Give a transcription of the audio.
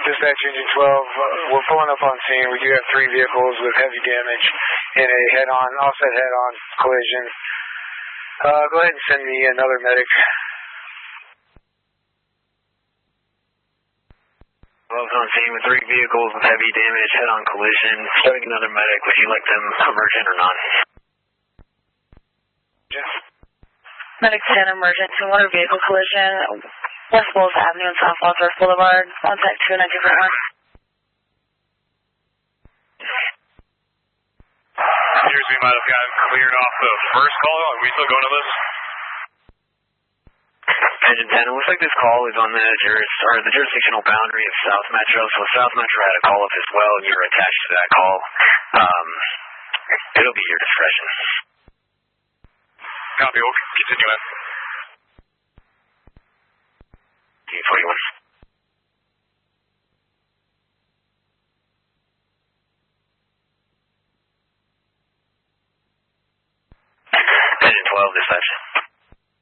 Dispatch Engine 12, we're pulling up on scene. We do have 3 vehicles with heavy damage in a offset head-on collision. Go ahead and send me another medic. Well, on scene with 3 vehicles with heavy damage, head-on collision. Starting another medic. Would you like them emergent or not? Medic 10 emergent to motor vehicle collision, West Bowles Avenue and South Wadsworth Boulevard. Contact 29241. Appears we might have gotten cleared off the first call. Are we still going to this? Engine 10, it looks like this call is on the jurisdictional boundary of South Metro, so South Metro had a call up as well, and you're attached to that call. It'll be your discretion. Copy, we'll continue it. G41